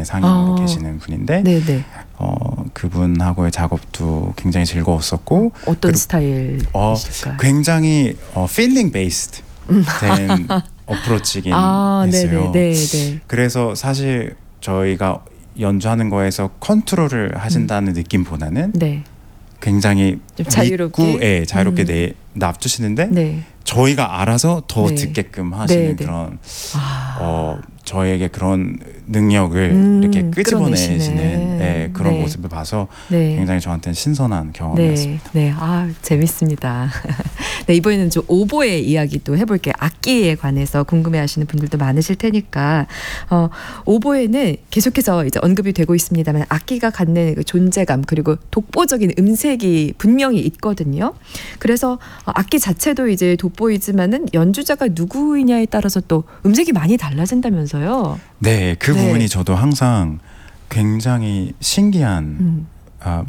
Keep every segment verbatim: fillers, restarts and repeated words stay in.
중에 상임으로 아. 계시는 분인데 네네. 어, 그분하고의 작업도 굉장히 즐거웠었고 어떤 그리고, 스타일이실까요? 어, 굉장히 어, feeling based 된 어프로치긴 아, 했어요. 네네, 네네. 그래서 사실 저희가 연주하는 거에서 컨트롤을 하신다는 음. 느낌보다는 네. 굉장히 좀 자유롭게, 믿고, 예, 자유롭게 음. 내, 납두시는데 네. 저희가 알아서 더 네. 듣게끔 하시는 네, 네. 그런 아. 어, 저에게 그런 능력을 음, 이렇게 끄집어내시는 끌어내시는. 예, 그런 네. 모습을 봐서 네. 굉장히 저한테는 신선한 경험이었습니다. 네, 네, 아 재밌습니다. 네, 이번에는 좀 오보에 이야기도 해볼게요. 악기에 관해서 궁금해하시는 분들도 많으실 테니까 어, 오보에는 계속해서 이제 언급이 되고 있습니다만 악기가 갖는 그 존재감 그리고 독보적인 음색이 분명히 있거든요. 그래서 악기 자체도 이제 돋보이지만은 연주자가 누구이냐에 따라서 또 음색이 많이 달라진다면서요. 네, 그 네. 부분이 저도 항상 굉장히 신기한 음. 아,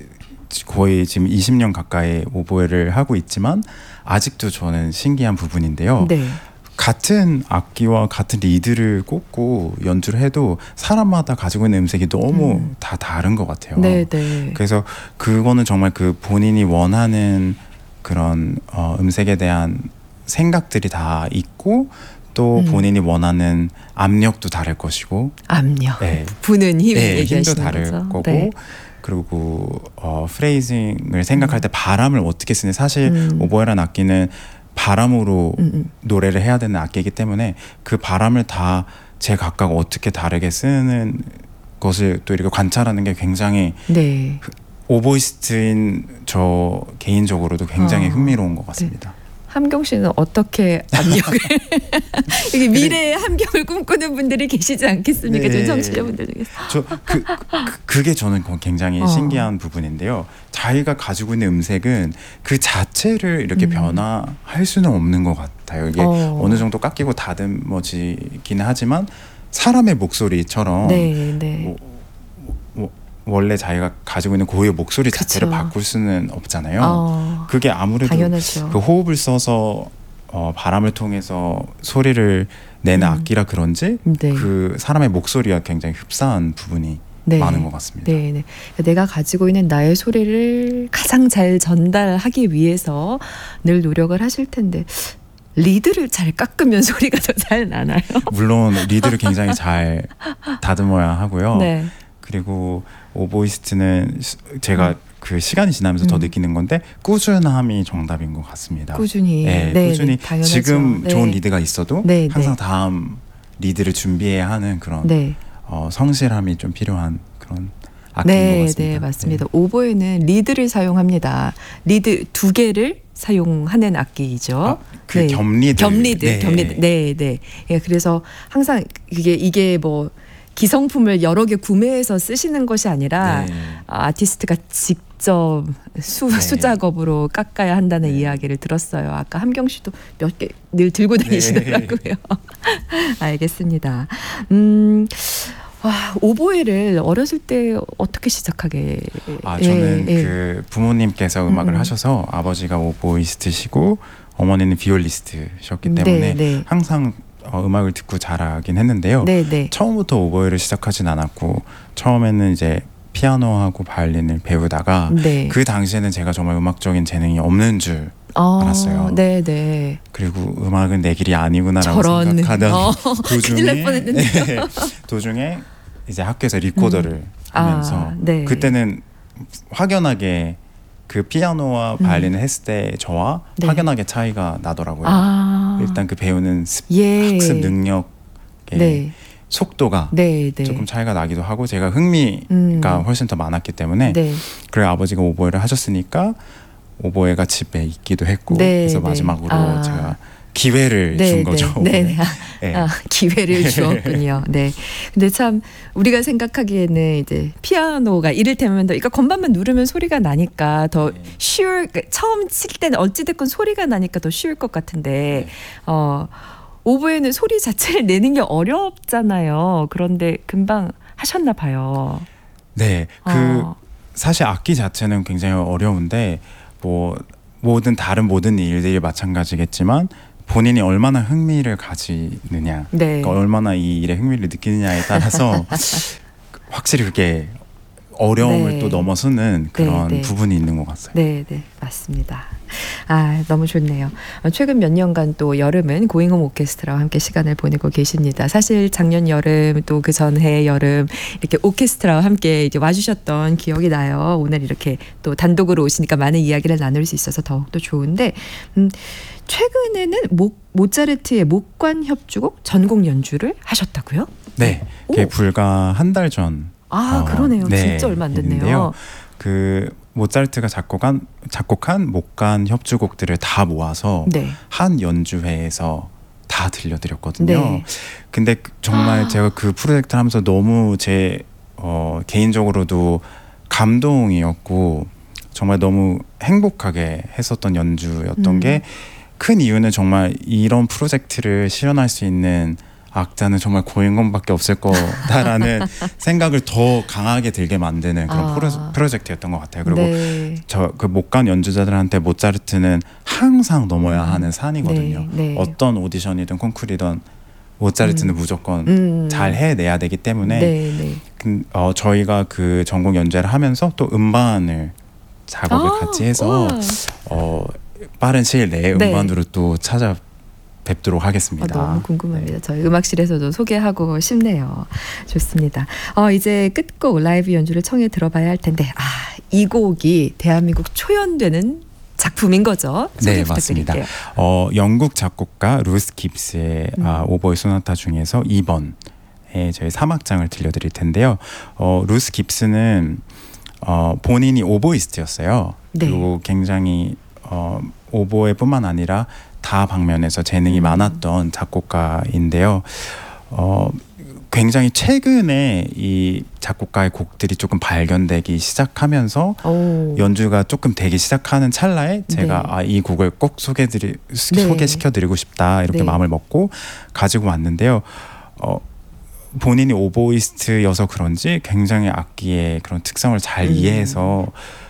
거의 지금 이십 년 가까이 오보에를 하고 있지만 아직도 저는 신기한 부분인데요. 네. 같은 악기와 같은 리드를 꽂고 연주를 해도 사람마다 가지고 있는 음색이 너무 음. 다 다른 것 같아요. 네, 네. 그래서 그거는 정말 그 본인이 원하는 그런 어, 음색에 대한 생각들이 다 있고 또 음. 본인이 원하는 압력도 다를 것이고 압력, 네. 부는 힘 네, 얘기하시는 힘도 다를 거죠. 거고 네. 그리고 어, 프레이징을 생각할 음. 때 바람을 어떻게 쓰는 사실 음. 오보에라는 악기는 바람으로 음, 음. 노래를 해야 되는 악기이기 때문에 그 바람을 다 제각각 어떻게 다르게 쓰는 것을 또 이렇게 관찰하는 게 굉장히 네. 오보이스트인 저 개인적으로도 굉장히 어. 흥미로운 것 같습니다. 함경 씨는 어떻게 압력을 이게 미래의 함경을 꿈꾸는 분들이 계시지 않겠습니까? 네. 좀 청취자분들 중에서. 저 그, 그, 그게 저는 굉장히 어. 신기한 부분인데요. 자기가 가지고 있는 음색은 그 자체를 이렇게 음. 변화할 수는 없는 것 같아요. 이게 어. 어느 정도 깎이고 다듬어지기는 하지만 사람의 목소리처럼 네, 네. 뭐, 뭐, 원래 자기가 가지고 있는 고유의 목소리 자체를 그쵸. 바꿀 수는 없잖아요. 어. 그게 아무래도 당연하죠. 그 호흡을 써서 어, 바람을 통해서 소리를 내는 음. 악기라 그런지 네. 그 사람의 목소리와 굉장히 흡사한 부분이 네. 많은 것 같습니다. 네, 네. 내가 가지고 있는 나의 소리를 가장 잘 전달하기 위해서 늘 노력을 하실 텐데 리드를 잘 깎으면 소리가 더 잘 나나요? 물론 리드를 굉장히 잘 다듬어야 하고요. 네. 그리고 오보이스트는 제가 음. 그 시간이 지나면서 음. 더 느끼는 건데 꾸준함이 정답인 것 같습니다. 꾸준히. 네, 네, 꾸준히 네, 당연하죠. 지금 네. 좋은 리드가 있어도 네, 항상 네. 다음 리드를 준비해야 하는 그런 네. 어, 성실함이 좀 필요한 그런 악기인 것 네, 같습니다. 네, 맞습니다. 오보에는 리드를 사용합니다. 리드 두 개를 사용하는 악기이죠. 아, 그 네. 겸리드. 겸리드, 네. 겸리드. 네, 네. 예, 그래서 항상 이게 이게 뭐 기성품을 여러 개 구매해서 쓰시는 것이 아니라 네. 아티스트가 직접 수, 네. 수작업으로 깎아야 한다는 네. 이야기를 들었어요. 아까 함경 씨도 몇 개 늘 들고 다니시더라고요. 알겠습니다. 음. 와, 오보에를 어렸을 때 어떻게 시작하게? 아, 저는 예, 예. 그 부모님께서 음악을 음, 음. 하셔서 아버지가 오보이스트시고 어머니는 비올리스트셨기 때문에 네, 네. 항상 어, 음악을 듣고 자라긴 했는데요. 네, 네. 처음부터 오보에를 시작하진 않았고 처음에는 이제 피아노하고 바이올린을 배우다가 네. 그 당시에는 제가 정말 음악적인 재능이 없는 줄 어, 알았어요. 네, 네. 그리고 음악은 내 길이 아니구나라고 저런. 생각하던 어, 도중에 큰일 날 뻔했는데요. 네, 도중에 이제 학교에서 리코더를 음. 하면서 아, 네. 그때는 확연하게 그 피아노와 바이올린을 했을 때 저와 네. 확연하게 차이가 나더라고요. 아, 일단 그 배우는 습, 예. 학습 능력의 네. 속도가 네, 네. 조금 차이가 나기도 하고 제가 흥미가 음. 훨씬 더 많았기 때문에 네. 그래 아버지가 오보에를 하셨으니까 오보에가 집에 있기도 했고 네, 그래서 네. 마지막으로 아. 제가 기회를 네, 준 거죠. 네, 네. 네. 아, 기회를 주었군요. 네. 근데 참 우리가 생각하기에는 이제 피아노가 이를테면 더 그러니까 건반만 누르면 소리가 나니까 더 네. 쉬울 그러니까 처음 칠 때는 어찌 됐건 소리가 나니까 더 쉬울 것 같은데 네. 어 오보에는 소리 자체를 내는 게 어렵잖아요. 그런데 금방 하셨나 봐요. 네, 그 어. 사실 악기 자체는 굉장히 어려운데 뭐 모든 다른 모든 일들이 마찬가지겠지만 본인이 얼마나 흥미를 가지느냐, 네. 그러니까 얼마나 이 일에 흥미를 느끼느냐에 따라서 확실히 그게 어려움을 네. 또 넘어서는 그런 네, 네. 부분이 있는 것 같아요. 네, 네, 맞습니다. 아, 너무 좋네요. 어, 최근 몇 년간 또 여름은 고잉홈 오케스트라와 함께 시간을 보내고 계십니다. 사실 작년 여름 또 그 전해 여름 이렇게 오케스트라와 함께 이제 와주셨던 기억이 나요. 오늘 이렇게 또 단독으로 오시니까 많은 이야기를 나눌 수 있어서 더욱더 좋은데, 음, 최근에는 모, 모차르트의 목관 협주곡 전곡 연주를 하셨다고요? 네, 그게 오. 불과 한 달 전. 아, 어, 그러네요. 네, 진짜 얼마 안 됐네요. 있는데요. 그 모차르트가 작곡한 작곡한 목관 협주곡들을 다 모아서 네. 한 연주회에서 다 들려드렸거든요. 네. 근데 그- 정말 아. 제가 그 프로젝트를 하면서 너무 제 어, 개인적으로도 감동이었고 정말 너무 행복하게 했었던 연주였던 음. 게 큰 이유는 정말 이런 프로젝트를 실현할 수 있는 악자는 정말 고잉홈밖에 없을 거다라는 생각을 더 강하게 들게 만드는 그런 아. 프로, 프로젝트였던 것 같아요. 그리고 네. 저 그 목관 연주자들한테 모차르트는 항상 넘어야 하는 산이거든요. 네, 네. 어떤 오디션이든 콩쿠르이든 모차르트는 음. 무조건 음. 잘 해내야 되기 때문에 네, 네. 그, 어, 저희가 그 전공 연주를 하면서 또 음반을 작업을 아, 같이 해서 우와. 어, 빠른 시일 내에 네. 음반으로 또 찾아 뵙도록 어, 하겠습니다. 너무 궁금합니다. 저희 음악실에서도 소개하고 싶네요. 좋습니다. 어, 이제 끝곡 라이브 연주를 청해 들어봐야 할 텐데, 아, 이 곡이 대한민국 초연되는 작품인 거죠? 소개 네, 맞습니다. 부탁드릴게요. 어, 영국 작곡가 루스 깁스의 음. 아, 오보이 소나타 중에서 이 번의 저희 삼 악장을 들려드릴 텐데요. 어, 루스 깁스는 어, 본인이 오보이스트였어요. 네. 그리고 굉장히 어, 오보에뿐만 아니라 다 방면에서 재능이 음. 많았던 작곡가인데요. 어, 굉장히 최근에 이 작곡가의 곡들이 조금 발견되기 시작하면서 오. 연주가 조금 되기 시작하는 찰나에 제가 네. 아, 이 곡을 꼭 소개드리, 네. 소개시켜드리고 싶다 이렇게 네. 마음을 먹고 가지고 왔는데요. 어, 본인이 오보이스트여서 그런지 굉장히 악기의 그런 특성을 잘 음. 이해해서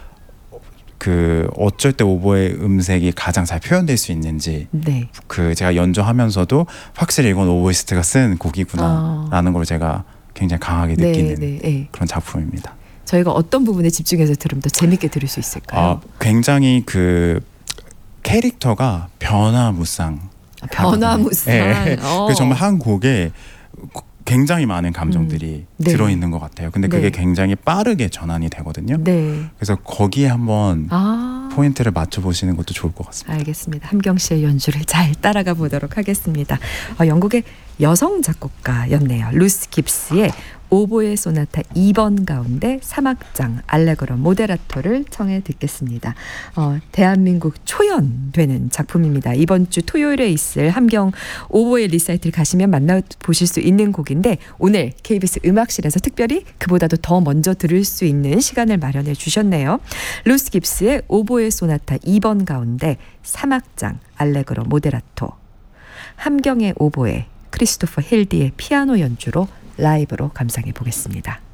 그 어쩔 때 오보의 음색이 가장 잘 표현될 수 있는지 네. 그 제가 연주하면서도 확실히 이건 오보이스트가 쓴 곡이구나라는 걸 제가 굉장히 강하게 네, 느끼는 네, 네. 그런 작품입니다. 저희가 어떤 부분에 집중해서 들으면 더 재밌게 들을 수 있을까요? 아, 굉장히 그 캐릭터가 변화무쌍. 아, 변화무쌍. 네. 어. 그 정말 한 곡에 굉장히 많은 감정들이 음. 네. 들어있는 것 같아요. 근데 그게 네. 굉장히 빠르게 전환이 되거든요. 네. 그래서 거기에 한번 아. 포인트를 맞춰보시는 것도 좋을 것 같습니다. 알겠습니다. 함경 씨의 연주를 잘 따라가 보도록 하겠습니다. 어, 영국의 여성 작곡가였네요. 루스 깁스의 오보에 소나타 이 번 가운데 삼 악장 알레그로 모데라토를 청해 듣겠습니다. 어, 대한민국 초연되는 작품입니다. 이번 주 토요일에 있을 함경 오보에 리사이틀 가시면 만나보실 수 있는 곡인데 오늘 케이비에스 음악실에서 특별히 그보다도 더 먼저 들을 수 있는 시간을 마련해 주셨네요. 루스 깁스의 오보에 소나타 이 번 가운데 삼 악장 알레그로 모데라토, 함경의 오보에, 크리스토퍼 힐디의 피아노 연주로 라이브로 감상해 보겠습니다.